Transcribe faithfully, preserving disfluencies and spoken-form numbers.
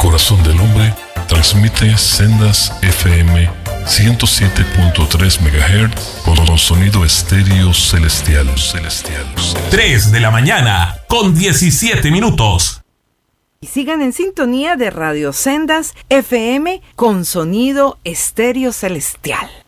corazón del hombre, transmite Sendas F M ciento siete punto tres megahertz con sonido estéreo celestial, celestial, celestial. tres de la mañana con diecisiete minutos. Y sigan en sintonía de Radio Sendas F M con sonido estéreo celestial.